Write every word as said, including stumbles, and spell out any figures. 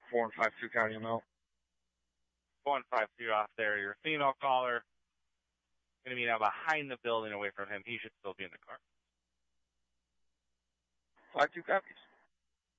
Four and five two county M L. Four and five two off there. Your female caller going to be now behind the building away from him. He should still be in the car. Five two copies.